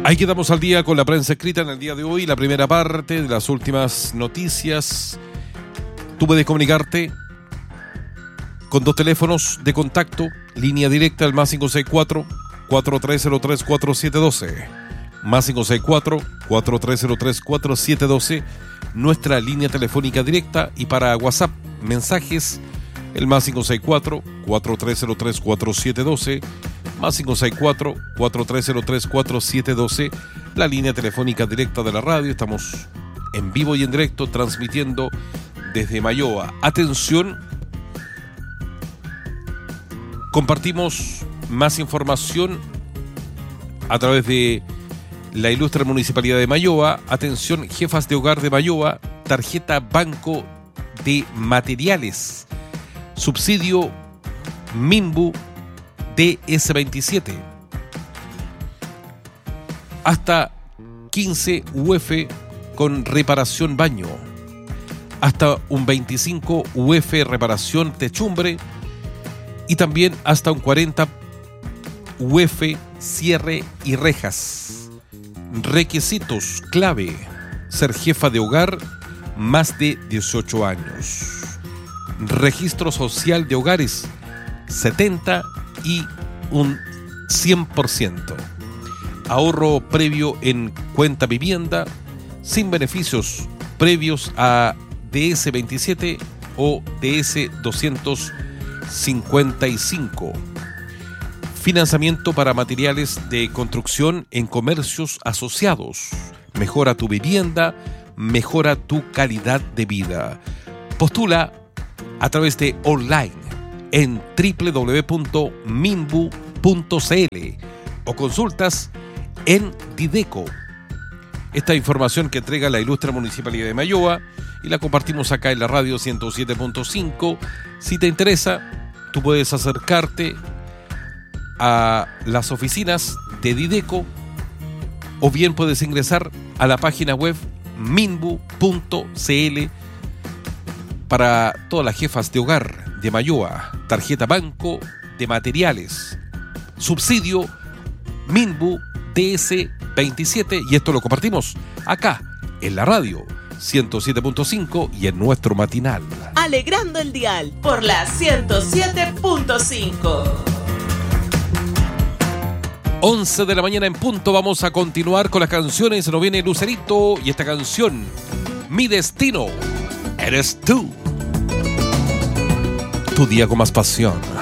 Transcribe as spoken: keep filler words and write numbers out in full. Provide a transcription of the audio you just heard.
Ahí quedamos al día con la prensa escrita en el día de hoy, la primera parte de las últimas noticias. Tú puedes comunicarte con dos teléfonos de contacto, línea directa al más cinco seis cuatro, cuatro tres cero tres, cuatro siete uno dos, más cinco seis cuatro, cuatro tres cero tres, cuatro siete uno dos, nuestra línea telefónica directa, y para WhatsApp, mensajes, el más cinco seis cuatro, cuatro tres cero tres, cuatro siete uno dos, más cinco seis cuatro, cuatro tres cero tres, cuatro siete uno dos, la línea telefónica directa de la radio. Estamos en vivo y en directo transmitiendo desde Mayoa. Atención, compartimos más información a través de la ilustre Municipalidad de Mayoa. Atención, jefas de hogar de Mayoa, tarjeta Banco de Materiales, subsidio Minbu D S veintisiete, hasta quince U F con reparación baño, hasta un veinticinco U F reparación techumbre y también hasta un cuarenta U F cierre y rejas. Requisitos clave: ser jefa de hogar, más de dieciocho años. Registro social de hogares, setenta y un cien por ciento. Ahorro previo en cuenta vivienda, sin beneficios previos a D S veintisiete o D S doscientos cincuenta y cinco. Financiamiento para materiales de construcción en comercios asociados. Mejora tu vivienda, mejora tu calidad de vida. Postula a través de online en doble u doble u doble u punto minbu punto c l o consultas en Dideco. Esta información que entrega la ilustre Municipalidad de Mayoa y la compartimos acá en la radio ciento siete punto cinco. Si te interesa, tú puedes acercarte a las oficinas de Dideco o bien puedes ingresar a la página web minbu punto c l para todas las jefas de hogar de Mayoa. Tarjeta Banco de Materiales, subsidio Minbu D S veintisiete, y esto lo compartimos acá en la radio ciento siete punto cinco y en nuestro matinal. Alegrando el dial por la ciento siete punto cinco. once de la mañana en punto. Vamos a continuar con las canciones. Se nos viene Lucerito y esta canción, Mi Destino Eres Tú. Tu día con más pasión.